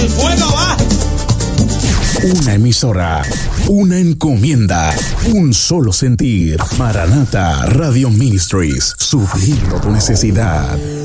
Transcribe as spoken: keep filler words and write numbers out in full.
el fuego va. Una emisora, una encomienda, un solo sentir. Maranata Radio Ministries, supliendo tu necesidad.